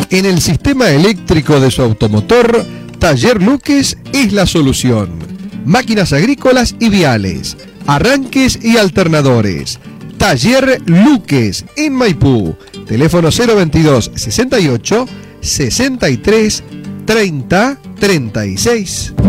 En el sistema eléctrico de su automotor, Taller Luques es la solución. Máquinas agrícolas y viales, arranques y alternadores. Taller Luques en Maipú. Teléfono 022 68 63 30 36.